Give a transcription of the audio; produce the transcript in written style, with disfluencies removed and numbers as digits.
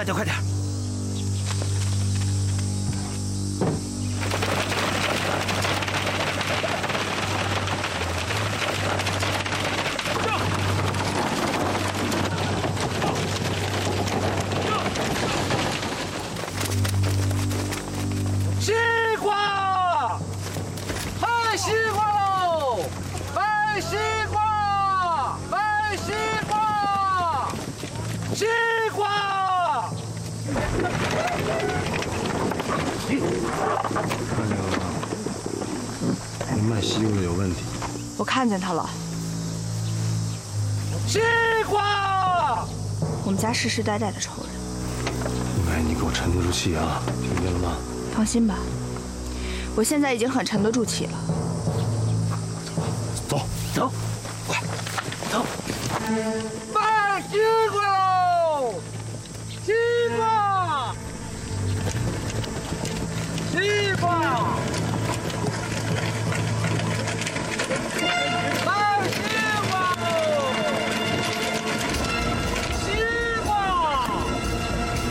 大家快点！ 西瓜，卖西瓜喽！卖西瓜，卖西瓜，西瓜。 看见了吗？那卖西瓜的有问题。 我看见他了。 西瓜， 我们家世世代代的仇人。 哎，你给我沉得住气啊，听见了吗？ 放心吧，我现在已经很沉得住气了。 走， 走，快，走！ 卖西瓜喽！